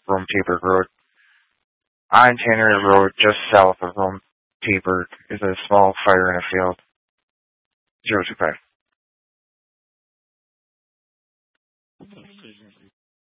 Rome Taberg Road. On Tannery Road, just south of Rome Taberg, is a small fire in a field. 025.